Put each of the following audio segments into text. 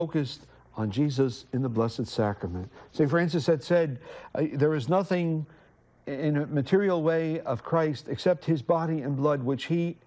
focused on Jesus in the Blessed Sacrament. St. Francis had said, there is nothing in a material way of Christ except his body and blood, which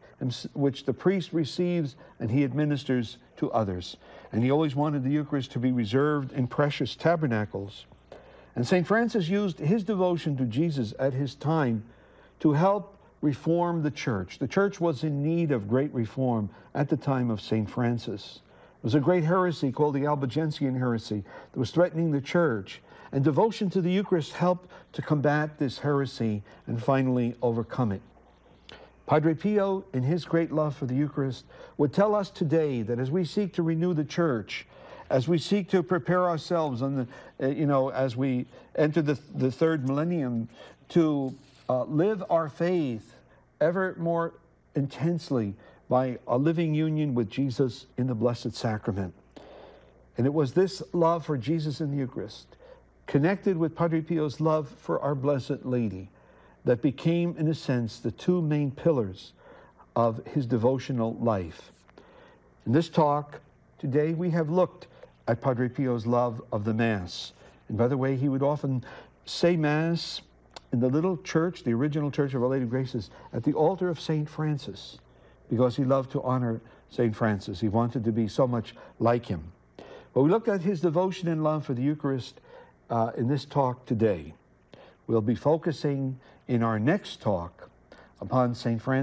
the priest receives and he administers to others. And he always wanted the Eucharist to be reserved in precious tabernacles. And St. Francis used his devotion to Jesus at his time to help reform the Church. The Church was in need of great reform at the time of St. Francis. There was a great heresy called the Albigensian heresy that was threatening the Church. And devotion to the Eucharist helped to combat this heresy and finally overcome it. Padre Pio, in his great love for the Eucharist, would tell us today that as we seek to renew the Church, as we seek to prepare ourselves on the, as we enter the third millennium, to live our faith ever more intensely by a living union with Jesus in the Blessed Sacrament. And it was this love for Jesus in the Eucharist, connected with Padre Pio's love for Our Blessed Lady, that became, in a sense, the two main pillars of his devotional life. In this talk today, we have looked at Padre Pio's love of the Mass. And by the way, he would often say Mass in the little church, the original Church of Our Lady of Graces, at the altar of St. Francis, because he loved to honor St. Francis. He wanted to be so much like him. But we looked at his devotion and love for the Eucharist in this talk today. We'll be focusing in our next talk upon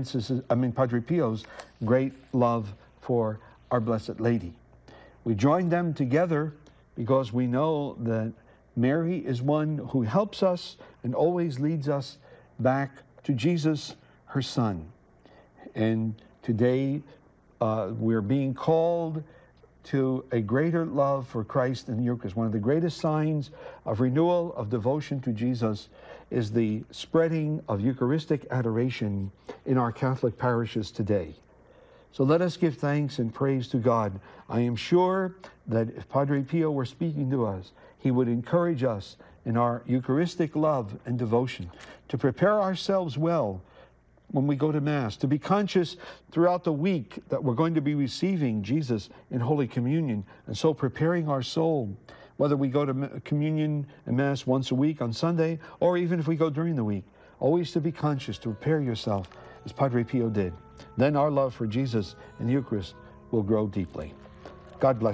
Padre Pio's great love for Our Blessed Lady. We join them together because we know that Mary is one who helps us and always leads us back to Jesus, her Son. And today we're being called to a greater love for Christ in the Eucharist. One of the greatest signs of renewal of devotion to Jesus is the spreading of Eucharistic adoration in our Catholic parishes today. So let us give thanks and praise to God. I am sure that if Padre Pio were speaking to us, he would encourage us in our Eucharistic love and devotion to prepare ourselves well when we go to Mass, to be conscious throughout the week that we're going to be receiving Jesus in Holy Communion, and so preparing our soul, whether we go to Communion and Mass once a week on Sunday, or even if we go during the week, always to be conscious, to prepare yourself as Padre Pio did. Then our love for Jesus and the Eucharist will grow deeply. God bless you.